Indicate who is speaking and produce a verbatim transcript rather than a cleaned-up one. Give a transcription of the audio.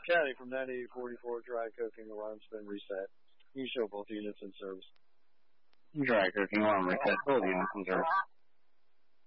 Speaker 1: Caddy from ninety-eight forty-four, dry cooking alarm's been reset. You show both units in service.
Speaker 2: Dry cooking alarm reset, both units in service.